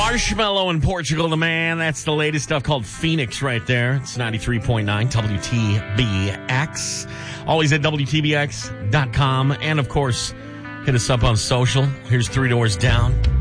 Marshmallow in Portugal, the man. That's the latest stuff called Phoenix right there. It's 93.9 WTBX. Always at WTBX.com. And, of course, hit us up on social. Here's Three Doors Down.